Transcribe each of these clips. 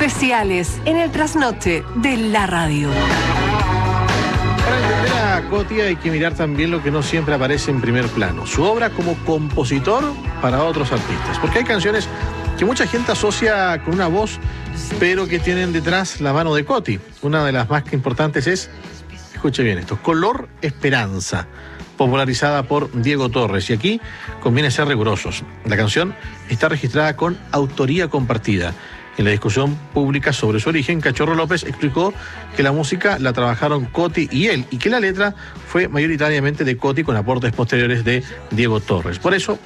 especiales en el trasnoche de la radio. Para entender a Coti hay que mirar también lo que no siempre aparece en primer plano, su obra como compositor para otros artistas, porque hay canciones que mucha gente asocia con una voz, pero que tienen detrás la mano de Coti. Una de las más importantes es, escuche bien esto, Color Esperanza, popularizada por Diego Torres. Y aquí conviene ser rigurosos. La canción está registrada con autoría compartida. En la discusión pública sobre su origen, Cachorro López explicó que la música la trabajaron Coti y él, y que la letra fue mayoritariamente de Coti con aportes posteriores de Diego Torres. Por eso,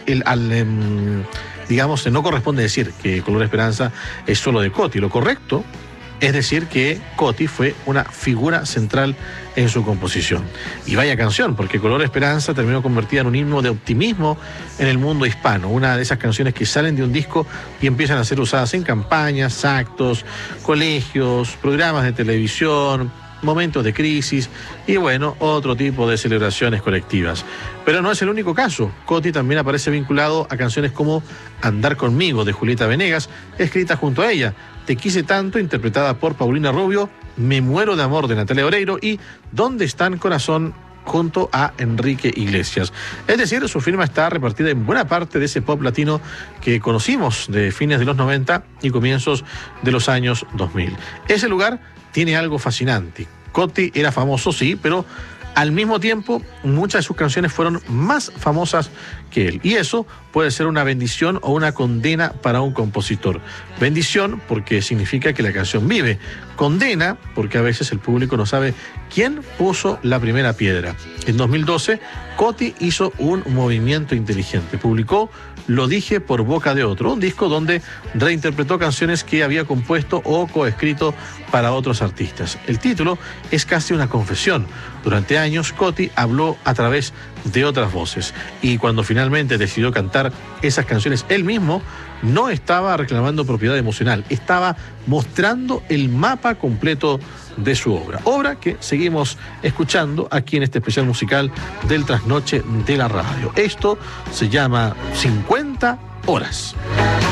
digamos, no corresponde decir que Color Esperanza es solo de Coti. Lo correcto es decir que Coti fue una figura central en su composición. Y vaya canción, porque Color Esperanza terminó convertida en un himno de optimismo en el mundo hispano. Una de esas canciones que salen de un disco y empiezan a ser usadas en campañas, actos, colegios, programas de televisión, momentos de crisis y, bueno, otro tipo de celebraciones colectivas. Pero no es el único caso. Coti también aparece vinculado a canciones como Andar conmigo, de Julieta Venegas, escrita junto a ella, Te quise tanto, interpretada por Paulina Rubio, Me muero de amor, de Natalia Oreiro, y ¿Dónde están, corazón?, junto a Enrique Iglesias. Es decir, su firma está repartida en buena parte de ese pop latino que conocimos de fines de los 90 y comienzos de los años 2000. Ese lugar tiene algo fascinante. Coti era famoso, sí, pero al mismo tiempo muchas de sus canciones fueron más famosas que él. Y eso puede ser una bendición o una condena para un compositor. Bendición porque significa que la canción vive. Condena porque a veces el público no sabe quién puso la primera piedra. En 2012, Coti hizo un movimiento inteligente. Publicó Lo dije por boca de otro, un disco donde reinterpretó canciones que había compuesto o coescrito para otros artistas. El título es casi una confesión. Durante años, Coti habló a través de otras voces. Y cuando finalmente decidió cantar esas canciones él mismo, no estaba reclamando propiedad emocional, estaba mostrando el mapa completo de su obra. Obra que seguimos escuchando aquí en este especial musical del Trasnoche de la Radio. Esto se llama 50 horas.